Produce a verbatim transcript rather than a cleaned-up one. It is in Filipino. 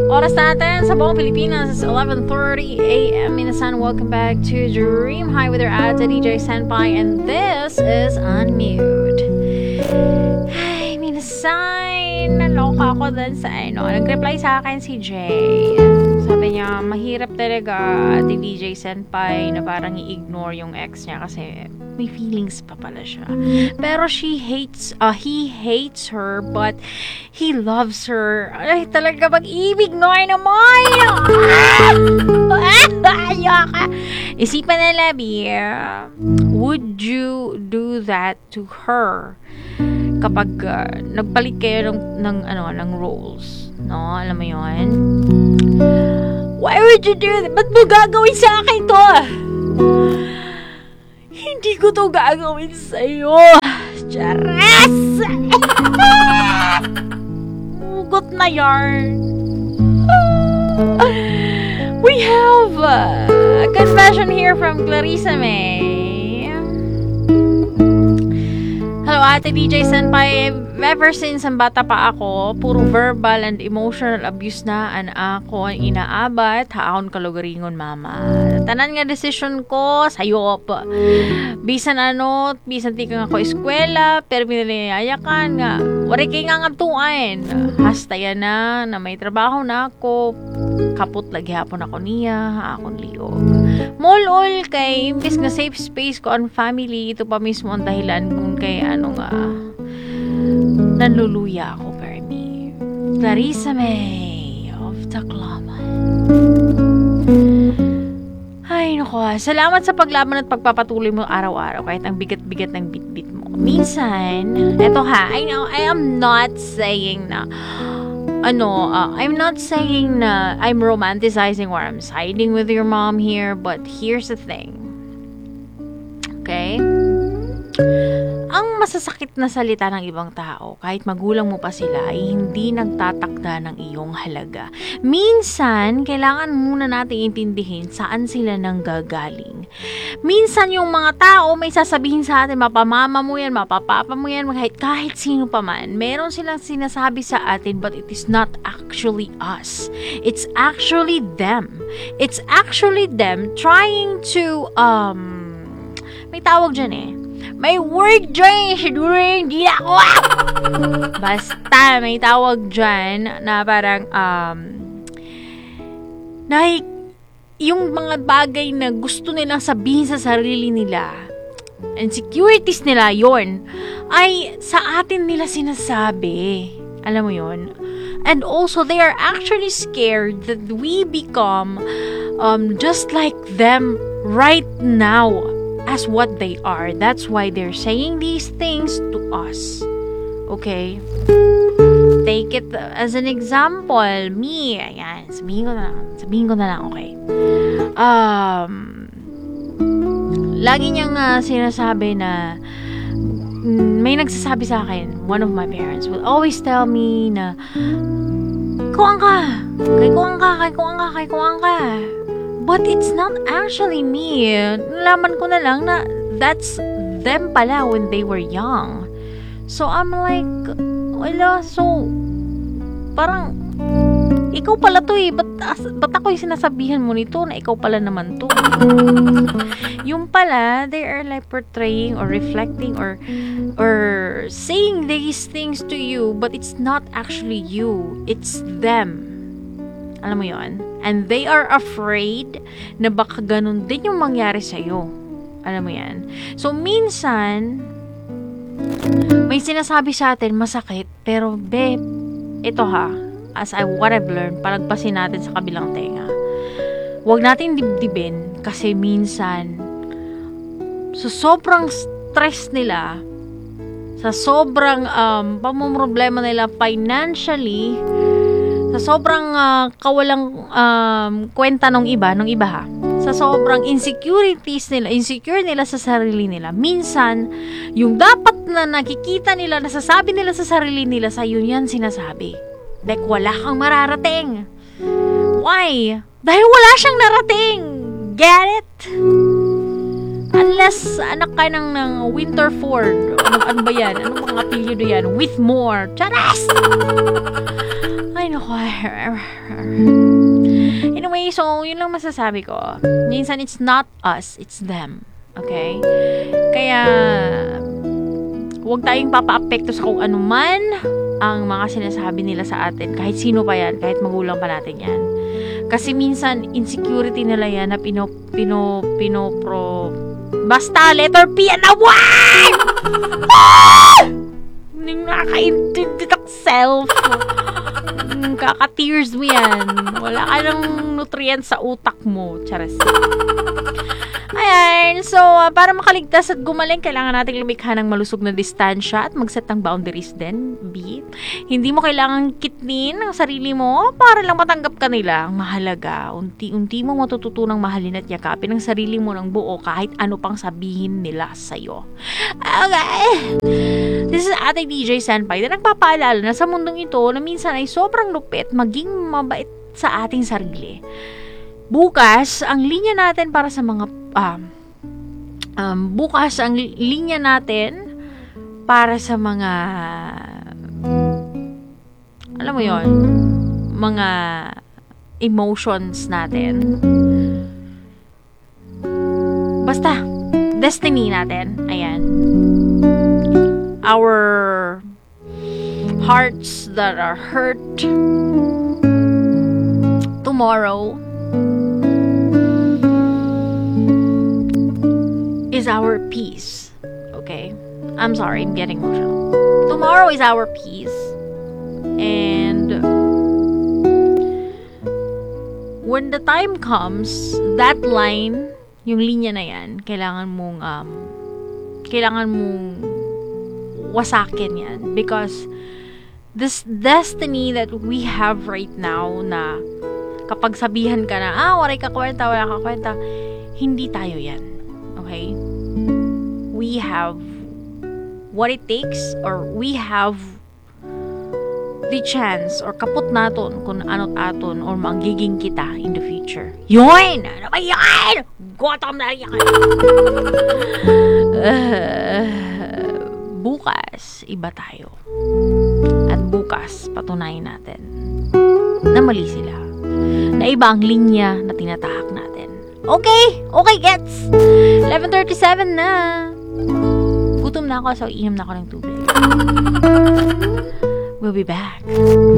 Oras natin sa buong Pilipinas is eleven thirty a.m. Minasan, welcome back to Dream High with your ad D J Senpai, and this is Unmute. Ay, Minasan, naloka ako dun sa ano. Nag-reply sa akin si Jay. Sabi niya, mahirap talaga ati D J Senpai na parang i-ignore yung ex niya kasi may feelings pa pala siya. Pero she hates, uh, he hates her, but he loves her. Ay, talaga mag-ibig nga naman! Ayaka! Isipan na, Labi, would you do that to her kapag uh, nagpalit kayo ng, ng, ano, ng roles? No? Alam mo yun? Why would you do that? Ba't mo gagawin sa akin to? Hindi ko to gagawin sa'yo. Charas! Ugot na yarn. We have a confession here from Clarissa May. Hello, Ate D J Senpai. Ever since ang bata pa ako, puro verbal and emotional abuse na an ako ang inaabat, haon kalugaringon, mama. Tanan nga decision ko, sayop. Bisan ano, bisan di ka nga ko eskwela, pero minalayayakan nga, wari kay nga ngabtuan. Hasta yan na, na may trabaho na ako, kaput lagi hapon ako niya, akong liog. Molol kay, imbis nga safe space ko ang family, ito pa mismo ang dahilan kung kay ano nga, nanluluya ako, Permi. Clarissa May of Tacloban. Ay, naku. Salamat sa paglaban at pagpapatuloy mo araw-araw kahit ang bigat-bigat ng bit-bit mo. Minsan, eto ha, I know, I am not saying na, ano, uh, I'm not saying na I'm romanticizing or I'm siding with your mom here, but here's the thing. Okay? Ang masasakit na salita ng ibang tao, kahit magulang mo pa sila, ay hindi nagtatakda ng iyong halaga. Minsan, kailangan muna natin intindihin saan sila nang gagaling. Minsan, yung mga tao may sasabihin sa atin, mapamama mo yan, mapapapa mo yan, kahit, kahit sino pa man. Meron silang sinasabi sa atin, but it is not actually us. It's actually them. It's actually them trying to, um, may tawag dyan eh. May word dyan, siguro hindi ako. Basta, may tawag dyan na parang, um, na yung mga bagay na gusto nilang sabihin sa sarili nila, insecurities nila, yon ay sa atin nila sinasabi. Alam mo yon. And also, they are actually scared that we become um, just like them right now. As what they are. That's why they're saying these things to us. Okay? Take it as an example. Me, ayan, sabihin ko na lang. Sabihin ko na lang, okay? Um, lagi niyang uh, sinasabi na may nagsasabi sa akin, one of my parents will always tell me na kuwang ka, kay kuwang ka, kay kuwang ka, kay kuwang ka. But it's not actually me. Nalaman ko na lang na that's them pala when they were young. So, I'm like, wala, so, parang, ikaw pala to eh. Ba't, ba't ako yung sinasabihan mo nito na ikaw pala naman to? Yung pala, they are like portraying or reflecting or, or saying these things to you, but it's not actually you. It's them. Alam mo yun? And they are afraid na baka ganun din yung mangyari sa'yo. Alam mo yan? So, minsan, may sinasabi sa atin, masakit, pero, be, ito ha, as I, what I've learned, palagpasin natin sa kabilang tenga. Huwag natin dibdibin, kasi minsan, sa sobrang stress nila, sa sobrang um, pamumroblema nila financially, sa sobrang uh, kawalang um, kwenta nung iba, nung iba ha, sa sobrang insecurities nila, insecure nila sa sarili nila, minsan, yung dapat na nakikita nila, nasasabi nila sa sarili nila, sa yun yan sinasabi. Like, wala kang mararating. Why? Dahil wala siyang narating. Get it? Unless, anak ka ng, ng Winterford, ano, ano ba yan? Anong mga apelyido yan? With more. Charas! Ay, no. nako. Anyway, so, yun lang masasabi ko. Minsan, it's not us, it's them. Okay? Kaya, huwag tayong papaapekto sa kung ano man ang mga sinasabi nila sa atin. Kahit sino pa yan, kahit magulang pa natin yan. Kasi minsan, insecurity nila yan na pino, pino, pino, pro, basta, letter P and a one! Ah! Hindi nakakaintindi ng self. Kaka-tears mo yan. Wala ka ng nutrients sa utak mo. Charas. Ayan. So, uh, para makaligtas at gumaling, kailangan nating lumikha ng malusog na distansya at mag-set ng boundaries din. B. Hindi mo kailangan kitnin ang sarili mo para lang matanggap ka nila. Ang mahalaga, unti-unti mo matututunang mahalin at yakapin ang sarili mo ng buo kahit ano pang sabihin nila sa'yo. Okay. This is Ate D J Senpai na nagpapaalala na sa mundong ito na minsan ay sobrang lupit maging mabait sa ating sarili. Bukas, ang linya natin para sa mga um, um, bukas, ang linya natin para sa mga alam mo yon, mga emotions natin. Basta, destiny natin. Ayan. Our hearts that are hurt tomorrow is our peace. Okay? I'm sorry, I'm getting emotional. Tomorrow is our peace. And when the time comes, that line, yung linya na yan, kailangan mong um, kailangan mong wasakin yan. Because this destiny that we have right now na kapag sabihan ka na, ah, waray ka kwenta, wala ka kwenta, hindi tayo yan. Okay? We have what it takes, or we have the chance, or kaput naton kung ano't aton, or magiging kita in the future. Yun! Ano ba yun? Gotom na yan! Uh, bukas, iba tayo. At bukas, patunayan natin na mali sila. Na iba ang linya na tinatahak natin. Okay! Okay, gets! eleven thirty-seven na. Gutom na ako, so inom na ako ng tubig. We'll be back.